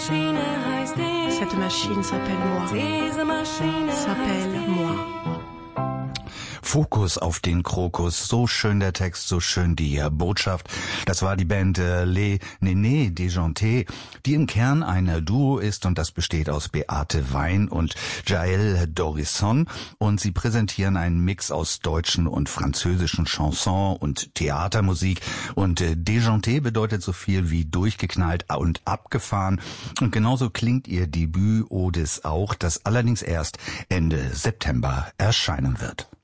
Cette machine s'appelle moi. S'appelle moi. Fokus auf den Krokus, so schön der Text, so schön die Botschaft. Das war die Band Les Nénés Déjantés, die im Kern ein Duo ist und das besteht aus Beate Wein und Jaël Dorisson und sie präsentieren einen Mix aus deutschen und französischen Chanson und Theatermusik und Déjanté bedeutet so viel wie durchgeknallt und abgefahren und genauso klingt ihr Debüt Odis auch, das allerdings erst Ende September erscheinen wird.